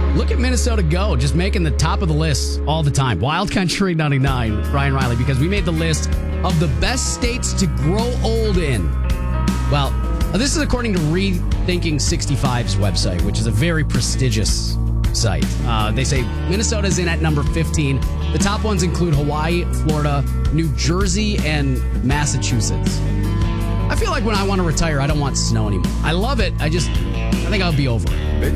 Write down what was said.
Look at Minnesota go, just making the top of the list all the time. Wild Country 99, Ryan Riley, because we made the list of the best states to grow old in. Well, this is according to Rethinking 65's website, which is a very prestigious site. They say Minnesota's in at number 15. The top ones include Hawaii, Florida, New Jersey, and Massachusetts. I feel like when I want to retire, I don't want snow anymore. I love it. I think I'll be over it.